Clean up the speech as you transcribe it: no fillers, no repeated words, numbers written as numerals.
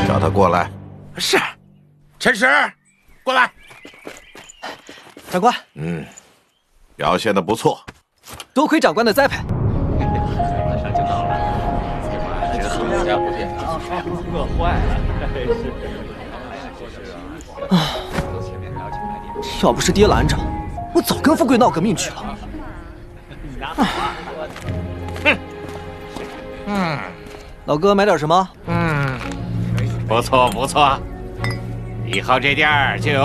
叫他过来。 是，陈实，过来。 长官， 表现得不错， 多亏长官的栽培。 饿坏了。 要不是爹拦着，我早跟富贵闹革命去了。老哥买点什么？ 不错不错，以后这店儿就有